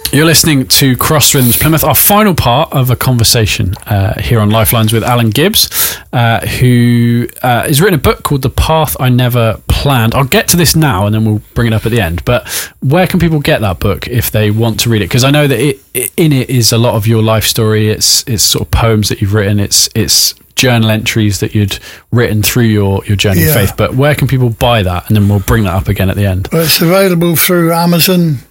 You're listening to Cross Rhythms Plymouth, our final part of a conversation here on Lifelines with Alan Gibbs, who has written a book called The Path I Never Planned. I'll get to this now and then we'll bring it up at the end. But where can people get that book if they want to read it? Because I know that in it is a lot of your life story. It's sort of poems that you've written. It's journal entries that you'd written through your journey of faith. But where can people buy that? And then we'll bring that up again at the end. Well, it's available through Amazon,